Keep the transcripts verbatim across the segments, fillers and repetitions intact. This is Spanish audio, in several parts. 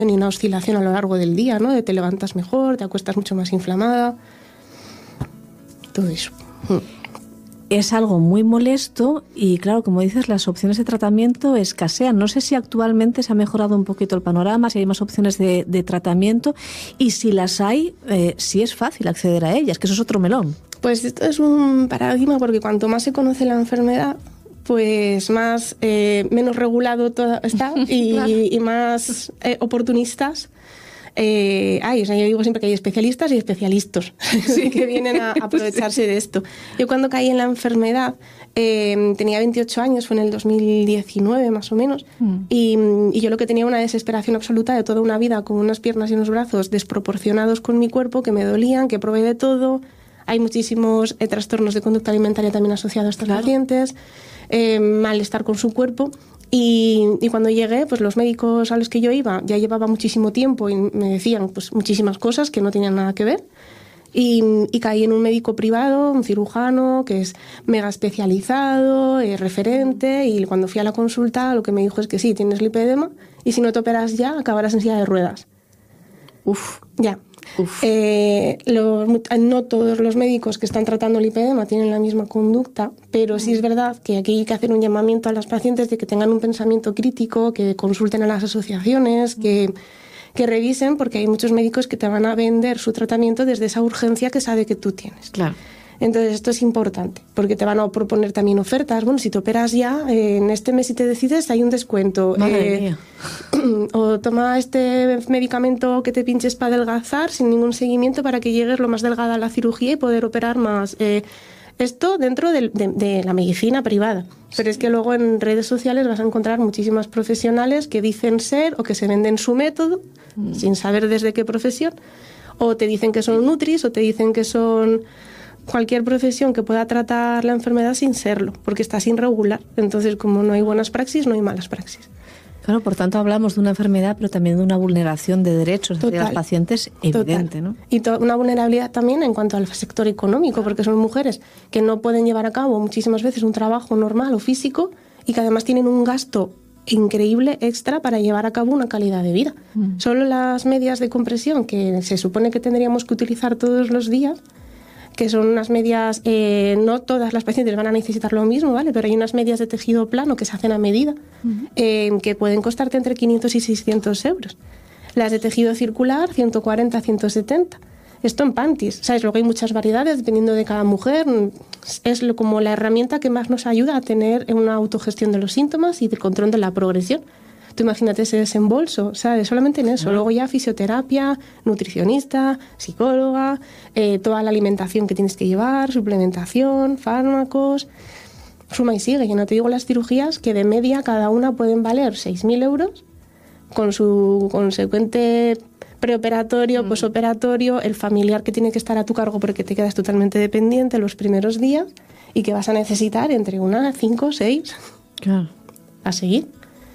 y una oscilación a lo largo del día, ¿no? De te levantas mejor, te acuestas mucho más inflamada, todo eso. Es algo muy molesto y, claro, como dices, las opciones de tratamiento escasean. No sé si actualmente se ha mejorado un poquito el panorama, si hay más opciones de, de tratamiento y si las hay, eh, si es fácil acceder a ellas, que eso es otro melón. Pues esto es un paradigma porque cuanto más se conoce la enfermedad, pues más eh, menos regulado todo está y, claro. y más eh, oportunistas eh, hay. O sea, yo digo siempre que hay especialistas y especialistas sí. que vienen a aprovecharse sí. de esto. Yo cuando caí en la enfermedad eh, tenía veintiocho años, fue en el dos mil diecinueve más o menos, mm. y, y yo lo que tenía una desesperación absoluta de toda una vida con unas piernas y unos brazos desproporcionados con mi cuerpo, que me dolían, que probé de todo. Hay muchísimos eh, trastornos de conducta alimentaria también asociados a estos claro. pacientes, eh, malestar con su cuerpo. Y, y cuando llegué, pues los médicos a los que yo iba ya llevaba muchísimo tiempo y me decían pues muchísimas cosas que no tenían nada que ver. Y, y caí en un médico privado, un cirujano que es mega especializado, eh, referente, y cuando fui a la consulta lo que me dijo es que sí, tienes lipedema y si no te operas ya acabarás en silla de ruedas. Uf, ya. Eh, los, no todos los médicos que están tratando lipedema tienen la misma conducta, pero sí es verdad que aquí hay que hacer un llamamiento a las pacientes de que tengan un pensamiento crítico, que consulten a las asociaciones, que, que revisen, porque hay muchos médicos que te van a vender su tratamiento desde esa urgencia que sabe que tú tienes. Claro. Entonces esto es importante, porque te van a proponer también ofertas. Bueno, si te operas ya, eh, en este mes si te decides hay un descuento. Madre eh, mía. O toma este medicamento que te pinches para adelgazar sin ningún seguimiento para que llegues lo más delgada a la cirugía y poder operar más. Eh, esto dentro de, de, de la medicina privada. Pero es que luego en redes sociales vas a encontrar muchísimas profesionales que dicen ser o que se venden su método mm. sin saber desde qué profesión. O te dicen que son nutris o te dicen que son cualquier profesión que pueda tratar la enfermedad sin serlo, porque está sin regular. Entonces, como no hay buenas praxis, no hay malas praxis. Claro, por tanto hablamos de una enfermedad, pero también de una vulneración de derechos Total. de los pacientes evidente, Total. ¿no? Y to- una vulnerabilidad también en cuanto al sector económico, porque son mujeres que no pueden llevar a cabo muchísimas veces un trabajo normal o físico y que además tienen un gasto increíble extra para llevar a cabo una calidad de vida. Mm. Solo las medias de compresión que se supone que tendríamos que utilizar todos los días, que son unas medias, eh, no todas las pacientes van a necesitar lo mismo, ¿vale? Pero hay unas medias de tejido plano que se hacen a medida, uh-huh. eh, que pueden costarte entre quinientos y seiscientos euros. Las de tejido circular, ciento cuarenta a ciento setenta. Esto en panties, ¿sabes? Luego hay muchas variedades dependiendo de cada mujer. Es lo, como la herramienta que más nos ayuda a tener una autogestión de los síntomas y del control de la progresión. Tú imagínate ese desembolso, ¿sabes? Solamente en eso. Luego ya fisioterapia, nutricionista, psicóloga, eh, toda la alimentación que tienes que llevar, suplementación, fármacos, suma y sigue. Yo no te digo las cirugías que de media cada una pueden valer seis mil euros con su consecuente preoperatorio, mm. posoperatorio, el familiar que tiene que estar a tu cargo porque te quedas totalmente dependiente los primeros días y que vas a necesitar entre una, cinco, seis claro. a seguir.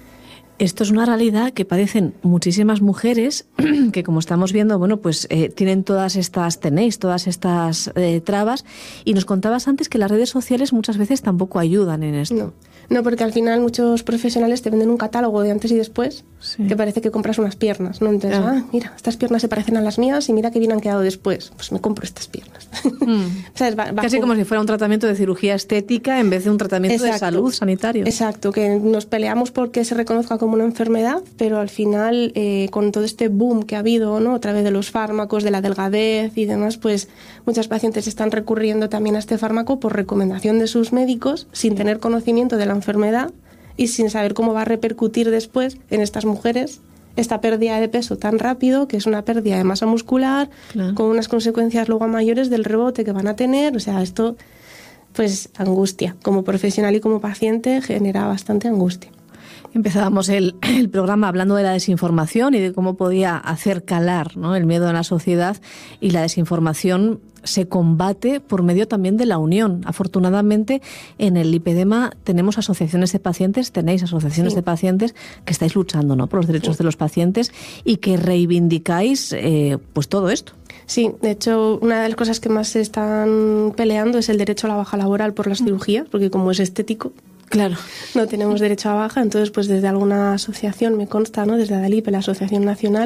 Esto es una realidad que padecen muchísimas mujeres que, como estamos viendo, bueno, pues eh, tienen todas estas, tenéis todas estas eh, trabas, y nos contabas antes que las redes sociales muchas veces tampoco ayudan en esto. No, no, porque al final muchos profesionales te venden un catálogo de antes y después, sí. que parece que compras unas piernas, ¿no? Entonces, ah. ah, mira, estas piernas se parecen a las mías y mira qué bien han quedado después, pues me compro estas piernas. Mm. ¿Sabes? Va, va Casi como si fuera un tratamiento de cirugía estética en vez de un tratamiento Exacto. de salud sanitario. Exacto, que nos peleamos porque se reconozca como una enfermedad, pero al final eh, con todo este boom que ha habido, ¿no? A través de los fármacos, de la delgadez y demás, pues muchas pacientes están recurriendo también a este fármaco por recomendación de sus médicos, sin tener conocimiento de la enfermedad y sin saber cómo va a repercutir después en estas mujeres esta pérdida de peso tan rápido, que es una pérdida de masa muscular, claro. con unas consecuencias luego mayores del rebote que van a tener. O sea, esto, pues, angustia. Como profesional y como paciente genera bastante angustia. Empezábamos el, el programa hablando de la desinformación y de cómo podía hacer calar, ¿no?, el miedo en la sociedad, y la desinformación se combate por medio también de la unión. Afortunadamente, en el lipedema tenemos asociaciones de pacientes, tenéis asociaciones sí. de pacientes que estáis luchando, ¿no?, por los derechos sí. de los pacientes y que reivindicáis eh, pues todo esto. Sí, de hecho, una de las cosas que más se están peleando es el derecho a la baja laboral por las cirugías, porque como es estético, Claro. No tenemos derecho a baja, entonces pues desde alguna asociación, me consta, ¿no? Desde ADALIPE, la Asociación Nacional,